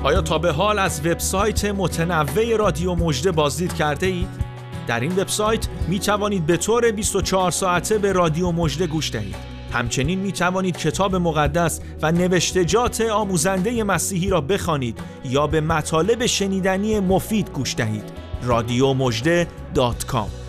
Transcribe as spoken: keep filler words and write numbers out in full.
آیا تا به حال از وبسایت متنوع رادیو مژده بازدید کرده اید؟ در این وبسایت می توانید به طور بیست و چهار ساعته به رادیو مژده گوش دهید. همچنین می توانید کتاب مقدس و نوشتجات آموزنده مسیحی را بخوانید یا به مطالب شنیدنی مفید گوش دهید. رادیو مژده دات کام